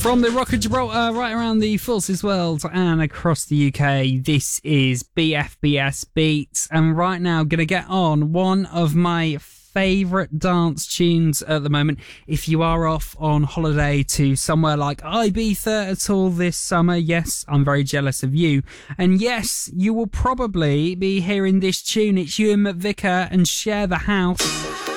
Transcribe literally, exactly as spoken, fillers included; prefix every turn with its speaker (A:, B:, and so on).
A: From the Rock of Gibraltar right around the Forces world and across the U K, this is B F B S Beats, and right now going to get on one of my favourite dance tunes at the moment. If you are off on holiday to somewhere like Ibiza at all this summer, yes, I'm very jealous of you. And yes, you will probably be hearing this tune. It's Ewan McVicar and Share the House.